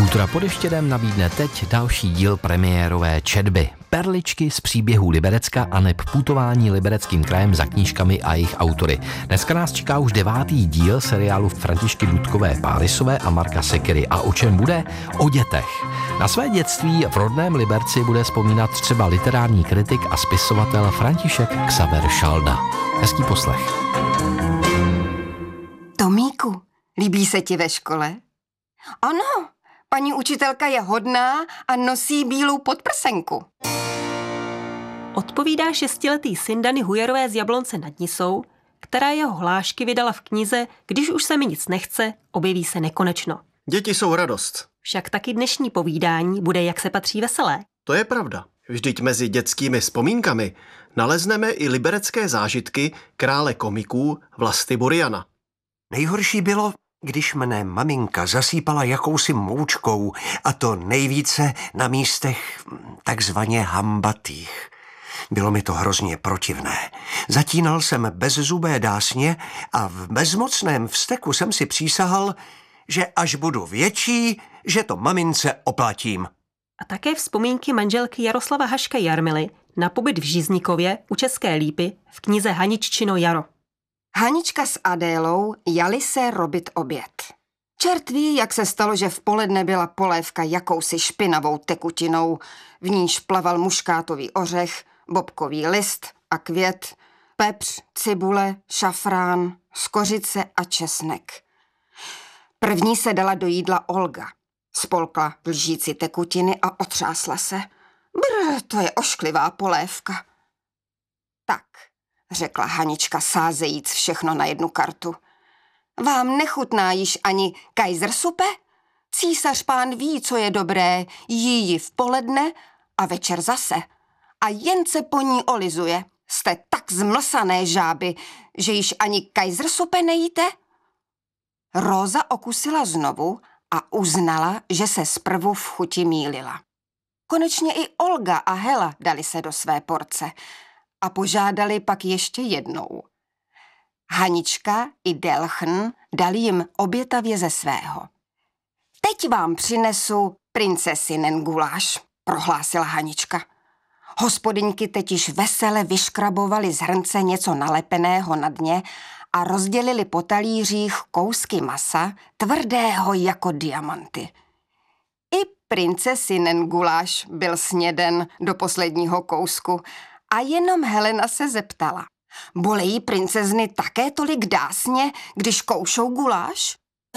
Kultura pod Ještědem nabídne teď další díl premiérové četby. Perličky z příběhů Liberecka a neb putování Libereckým krajem za knížkami a jejich autory. Dneska nás čeká už 9. díl seriálu Františky Dudkové Párisové a Marka Sekery. A o čem bude? O dětech. Na své dětství v rodném Liberci bude vzpomínat třeba literární kritik a spisovatel František Xaver Šalda. Hezký poslech. Tomíku, líbí se ti ve škole? Ano, paní učitelka je hodná a nosí bílou podprsenku. Odpovídá 6letý syn Dany Hujerové z Jablonce nad Nisou, která jeho hlášky vydala v knize Když už se mi nic nechce, objeví se nekonečno. Děti jsou radost. Však taky dnešní povídání bude jak se patří veselé. To je pravda. Vždyť mezi dětskými vzpomínkami nalezneme i liberecké zážitky krále komiků Vlasty Buriana. Nejhorší bylo, když mne maminka zasýpala jakousi moučkou, a to nejvíce na místech takzvaně hambatých. Bylo mi to hrozně protivné. Zatínal jsem bezzubé dásně a v bezmocném vzteku jsem si přísahal, že až budu větší, že to mamince oplatím. A také vzpomínky manželky Jaroslava Haška Jarmily na pobyt v Žíznikově u České Lípy v knize Haniččino jaro. Hanička s Adélou jali se robit oběd. Čert ví, jak se stalo, že v poledne byla polévka jakousi špinavou tekutinou, v níž plaval muškátový ořech, bobkový list a květ, pepř, cibule, šafrán, skořice a česnek. První se dala do jídla Olga. Spolkla v lžíci tekutiny a otřásla se. To je ošklivá polévka. Tak, řekla Hanička, sázejíc všechno na jednu kartu. Vám nechutná již ani kajzersupe? Císař pán ví, co je dobré, jí ji v poledne a večer zase. A jen se po ní olizuje. Jste tak zmlsané žáby, že již ani kajzersupe nejíte? Róza okusila znovu a uznala, že se zprvu v chuti mýlila. Konečně i Olga a Hela dali se do své porce a požádali pak ještě jednou. Hanička i Delchn dali jim obětavě ze svého. Teď vám přinesu princesinen guláš, prohlásila Hanička. Hospodyňky teď již vesele vyškrabovali z hrnce něco nalepeného na dně a rozdělili po talířích kousky masa, tvrdého jako diamanty. I princesinen guláš byl sněden do posledního kousku a jenom Helena se zeptala. Bolejí princezny také tolik dásně, když koušou guláš?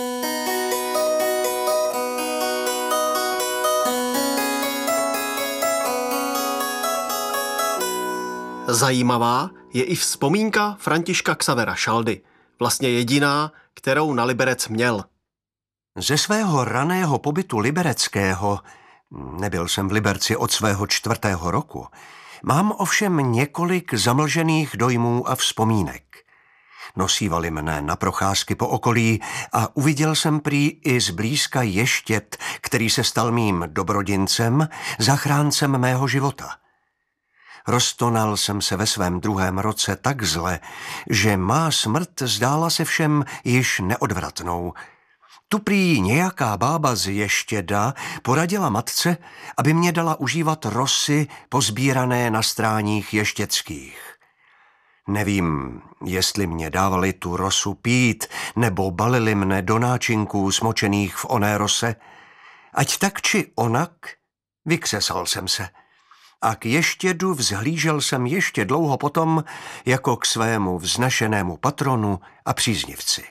Zajímavá je i vzpomínka Františka Xavera Šaldy, vlastně jediná, kterou na Liberec měl. Ze svého raného pobytu libereckého, nebyl jsem v Liberci od svého 4. roku, mám ovšem několik zamlžených dojmů a vzpomínek. Nosívali mne na procházky po okolí a uviděl jsem prý i zblízka ještěd, který se stal mým dobrodincem, zachráncem mého života. Roztonal jsem se ve svém 2. roce tak zle, že má smrt zdála se všem již neodvratnou. Tu prý nějaká bába z Ještěda poradila matce, aby mě dala užívat rosy pozbírané na stráních ještědských. Nevím, jestli mě dávali tu rosu pít, nebo balili mne do náčinků smočených v oné rose. Ať tak či onak, vykřesal jsem se. A k Ještědu vzhlížel jsem ještě dlouho potom jako k svému vznešenému patronu a příznivci.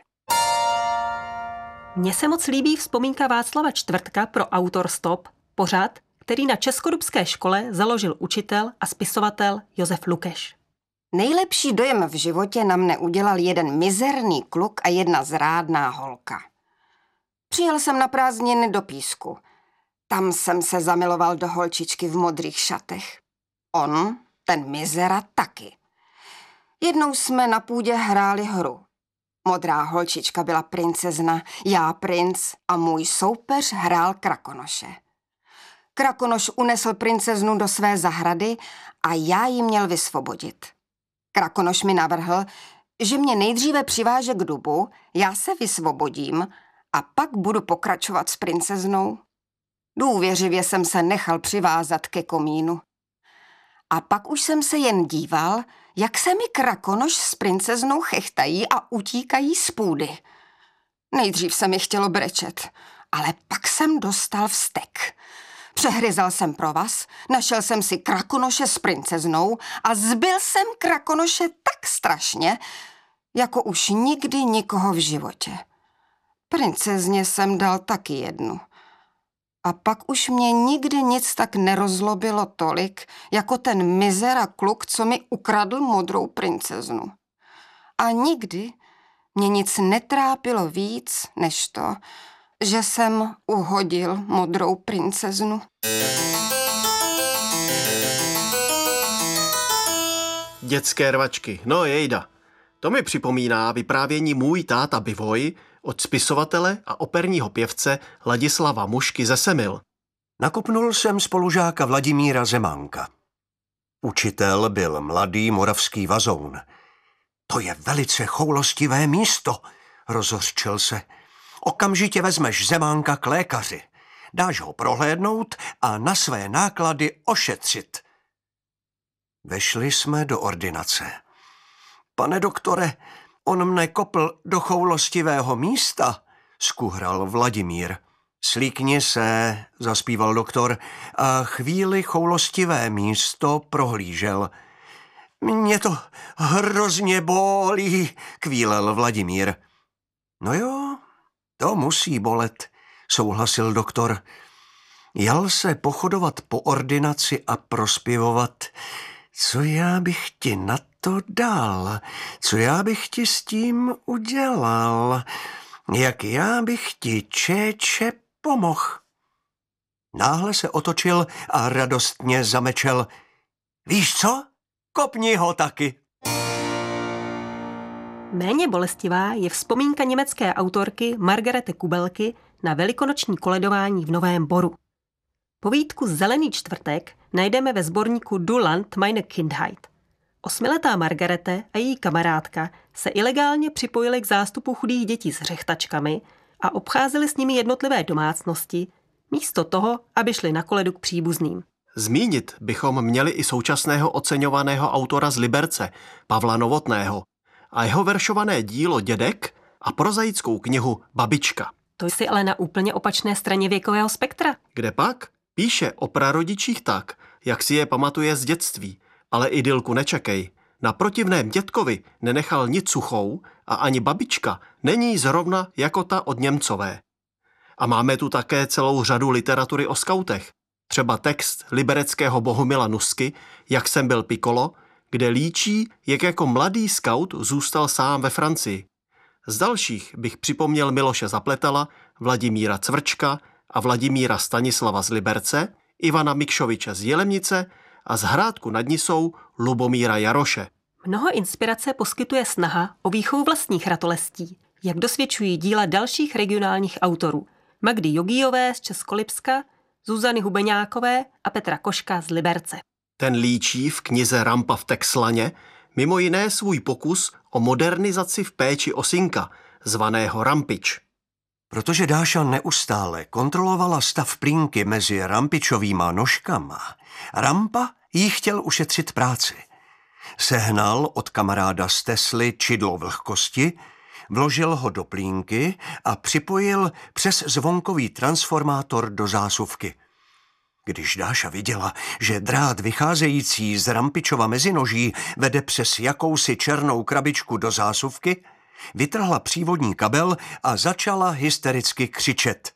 Mně se moc líbí vzpomínka Václava Čtvrtka pro Autor Stop, pořad, který na Českodubské škole založil učitel a spisovatel Josef Lukeš. Nejlepší dojem v životě na mne udělal jeden mizerný kluk a jedna zrádná holka. Přijel jsem na prázdniny do Písku. Tam jsem se zamiloval do holčičky v modrých šatech. On, ten mizera, taky. Jednou jsme na půdě hráli hru. Modrá holčička byla princezna, já princ a můj soupeř hrál krakonoše. Krakonoš unesl princeznu do své zahrady a já ji měl vysvobodit. Krakonoš mi navrhl, že mě nejdříve přiváže k dubu, já se vysvobodím a pak budu pokračovat s princeznou. Důvěřivě jsem se nechal přivázat ke komínu. A pak už jsem se jen díval, jak se mi Krakonoš s princeznou chechtají a utíkají z půdy. Nejdřív se mi chtělo brečet, ale pak jsem dostal vztek. Přehryzal jsem provaz, našel jsem si Krakonoše s princeznou a zbil jsem Krakonoše tak strašně, jako už nikdy nikoho v životě. Princezně jsem dal taky jednu. A pak už mě nikdy nic tak nerozlobilo tolik, jako ten mizera kluk, co mi ukradl modrou princeznu. A nikdy mě nic netrápilo víc, než to, že jsem uhodil modrou princeznu. Dětské rvačky, no jejda. To mi připomíná vyprávění Můj táta Bivoj od spisovatele a operního pěvce Ladislava Mušky ze Semil. Nakopnul jsem spolužáka Vladimíra Zemánka. Učitel byl mladý moravský vazoun. To je velice choulostivé místo, rozhořčil se. Okamžitě vezmeš Zemánka k lékaři. Dáš ho prohlédnout a na své náklady ošetřit. Vešli jsme do ordinace. Pane doktore, on mne kopl do choulostivého místa, skuhral Vladimír. Slíkni se, zaspíval doktor a chvíli choulostivé místo prohlížel. Mě to hrozně bolí, kvílel Vladimír. No jo, to musí bolet, souhlasil doktor. Jal se pochodovat po ordinaci a prospěvovat. Co já bych ti na to dal? Co já bych ti s tím udělal? Jak já bych ti, čeče, pomohl? Náhle se otočil a radostně zamečel. Víš co? Kopni ho taky. Méně bolestivá je vzpomínka německé autorky Margarete Kubelky na velikonoční koledování v Novém Boru. Povídku Zelený čtvrtek najdeme ve sborníku Du Land meine Kindheit. 8letá Margarete a její kamarádka se ilegálně připojily k zástupu chudých dětí s řechtačkami a obcházely s nimi jednotlivé domácnosti, místo toho, aby šli na koledu k příbuzným. Zmínit bychom měli i současného oceňovaného autora z Liberce, Pavla Novotného, a jeho veršované dílo Dědek a prozaickou knihu Babička. To jsi ale na úplně opačné straně věkového spektra. Kde pak? Píše o prarodičích tak, jak si je pamatuje z dětství, ale idylku nečekej. Na protivném dětkovi nenechal nic suchou a ani babička není zrovna jako ta od Němcové. A máme tu také celou řadu literatury o skautech. Třeba text libereckého Bohumila Nusky, Jak jsem byl pikolo, kde líčí, jak jako mladý skaut zůstal sám ve Francii. Z dalších bych připomněl Miloše Zapletala, Vladimíra Cvrčka a Vladimíra Stanislava z Liberce, Ivana Mikšoviče z Jilemnice a z Hrádku nad Nisou Lubomíra Jaroše. Mnoho inspirace poskytuje snaha o výchovu vlastních ratolestí, jak dosvědčují díla dalších regionálních autorů. Magdy Jogíjové z Českolipska, Zuzany Hubeňákové a Petra Koška z Liberce. Ten líčí v knize Rampa v Texlaně mimo jiné svůj pokus o modernizaci v péči o synka, zvaného Rampič. Protože Dáša neustále kontrolovala stav plínky mezi Rampičovýma nožkama, Rampa jí chtěl ušetřit práci. Sehnal od kamaráda z Tesly čidlo vlhkosti, vložil ho do plínky a připojil přes zvonkový transformátor do zásuvky. Když Dáša viděla, že drát vycházející z Rampičova mezinoží vede přes jakousi černou krabičku do zásuvky, vytrhla přívodní kabel a začala hystericky křičet.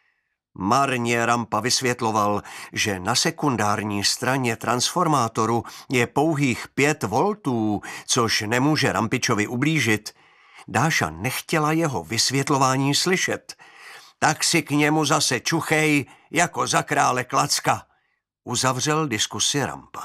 Marně Rampa vysvětloval, že na sekundární straně transformátoru je pouhých 5 voltů, což nemůže Rampičovi ublížit. Dáša nechtěla jeho vysvětlování slyšet. Tak si k němu zase čuchej jako za krále Klacka, uzavřel diskusi Rampa.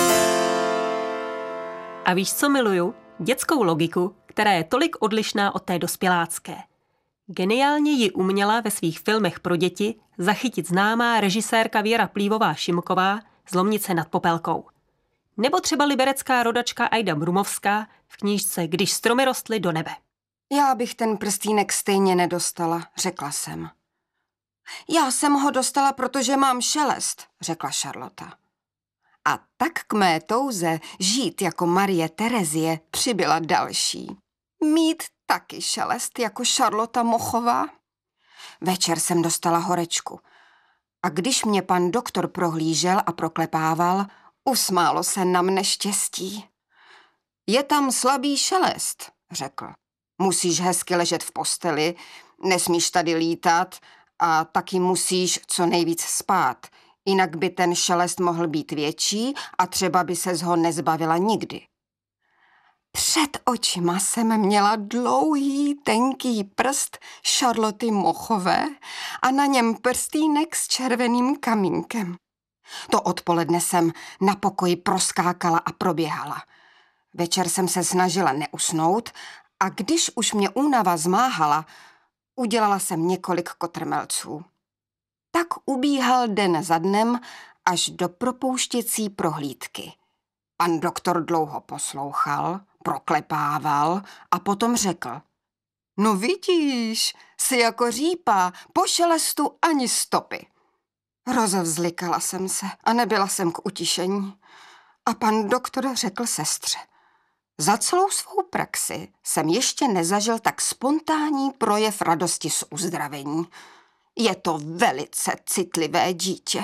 A víš, co miluju? Dětskou logiku, která je tolik odlišná od té dospělácké. Geniálně ji uměla ve svých filmech pro děti zachytit známá režisérka Věra Plívová-Šimková z Lomnice nad Popelkou. Nebo třeba liberecká rodačka Aida Brumovská v knížce Když stromy rostly do nebe. Já bych ten prstýnek stejně nedostala, řekla jsem. Já jsem ho dostala, protože mám šelest, řekla Charlotta. A tak k mé touze žít jako Marie Terezie přibyla další. Mít taky šelest jako Charlotta Mochová. Večer jsem dostala horečku. A když mě pan doktor prohlížel a proklepával, usmálo se na mne štěstí. Je tam slabý šelest, řekl. Musíš hezky ležet v posteli, nesmíš tady lítat a taky musíš co nejvíc spát, jinak by ten šelest mohl být větší a třeba by ses ho nezbavila nikdy. Před očima jsem měla dlouhý, tenký prst Charlotty Mochové a na něm prstýnek s červeným kamínkem. To odpoledne jsem na pokoji proskákala a proběhala. Večer jsem se snažila neusnout a když už mě únava zmáhala, udělala jsem několik kotrmelců. Tak ubíhal den za dnem až do propouštěcí prohlídky. Pan doktor dlouho poslouchal, proklepával a potom řekl: No vidíš, jsi jako řípa, po šelestu ani stopy. Rozevzlikala jsem se a nebyla jsem k utišení. A pan doktor řekl sestře: Za celou svou praxi jsem ještě nezažil tak spontánní projev radosti z uzdravení. Je to velice citlivé dítě.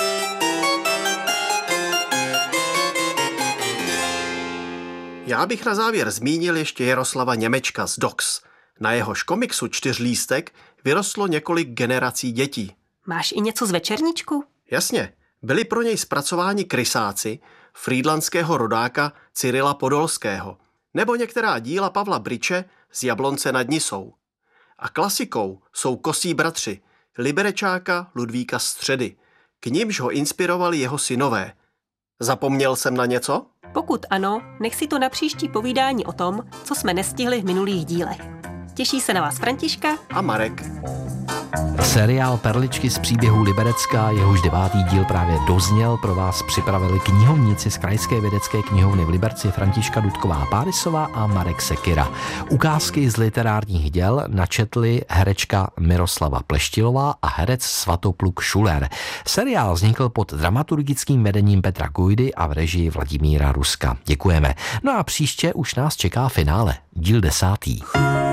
Já bych na závěr zmínil ještě Jaroslava Němečka z Dox. Na jehož komiksu Čtyřlístek vyrostlo několik generací dětí. Máš i něco z večerníčku? Jasně, byli pro něj zpracováni krysáci frýdlantského rodáka Cyrila Podolského nebo některá díla Pavla Bryče z Jablonce nad Nisou. A klasikou jsou Kosí bratři Liberečáka Ludvíka Středy. K nimž ho inspirovali jeho synové. Zapomněl jsem na něco? Pokud ano, nech si to na příští povídání o tom, co jsme nestihli v minulých dílech. Těší se na vás Františka a Marek. Seriál Perličky z příběhů Liberecka, jehož 9. díl právě dozněl, pro vás připravili knihovníci z Krajské vědecké knihovny v Liberci Františka Dudková-Párisová a Marek Sekyra. Ukázky z literárních děl načetli herečka Miroslava Pleštilová a herec Svatopluk Šuler. Seriál vznikl pod dramaturgickým vedením Petra Kujdy a v režii Vladimíra Ruska. Děkujeme. No a příště už nás čeká finále, díl 10.